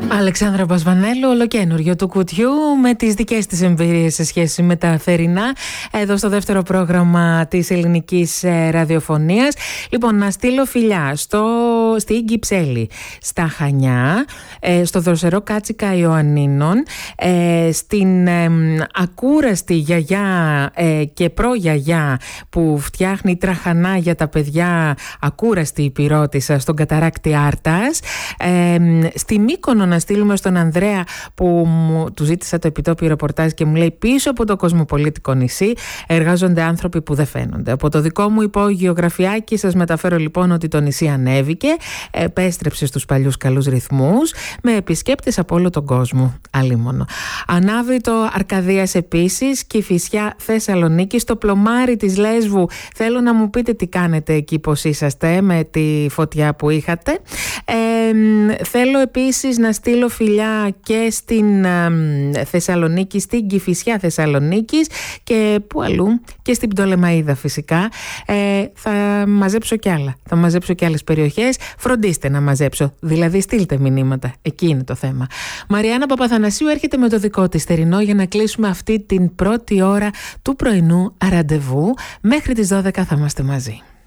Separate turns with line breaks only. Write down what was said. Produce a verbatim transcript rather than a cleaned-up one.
Αλεξάνδρα Πασβανέλου, ολοκαίνουργιο του κουτιού με τις δικές της εμπειρίες σε σχέση με τα θερινά εδώ στο δεύτερο πρόγραμμα της ελληνικής ραδιοφωνίας. Λοιπόν, να στείλω φιλιά στο, στην Κυψέλη, στα Χανιά, στο δροσερό Κάτσικα Ιωαννίνων, στην ακούραστη γιαγιά και προγιαγιά που φτιάχνει τραχανά για τα παιδιά, ακούραστη υπηρώτισσα στον Καταράκτη Άρτας, στη Μύκονο να στείλουμε στον Ανδρέα που μου, του ζήτησα το επιτόπιο ρεπορτάζ και μου λέει πίσω από το κοσμοπολίτικο νησί εργάζονται άνθρωποι που δεν φαίνονται. Από το δικό μου υπόγειο γραφιάκι σας μεταφέρω λοιπόν ότι το νησί ανέβηκε, επέστρεψε στους παλιούς καλούς ρυθμούς με επισκέπτες από όλο τον κόσμο. Αλίμονο. Ανάβριτο Αρκαδίας επίσης, Κηφισιά Θεσσαλονίκη, στο πλωμάρι της Λέσβου. Θέλω να μου πείτε τι κάνετε εκεί, πώς είσαστε με τη φωτιά που είχατε. Ε, θέλω επίσης να στείλω φιλιά και στην ε, Θεσσαλονίκη, στην Κηφισιά Θεσσαλονίκης και που αλλού, και στην Πτολεμαΐδα φυσικά. Ε, θα μαζέψω κι άλλα, θα μαζέψω κι άλλες περιοχές. Φροντίστε να μαζέψω, δηλαδή στείλτε μηνύματα, εκεί είναι το θέμα. Μαριάννα Παπαθανασίου έρχεται με το δικό της θερινό για να κλείσουμε αυτή την πρώτη ώρα του πρωινού ραντεβού. Μέχρι τις δώδεκα θα είμαστε μαζί.